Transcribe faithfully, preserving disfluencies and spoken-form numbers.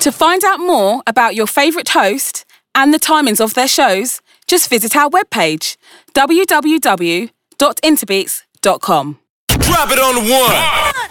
To find out more about your favourite host and the timings of their shows, just visit our webpage, w w w dot interbeats dot com. Drop it on the one.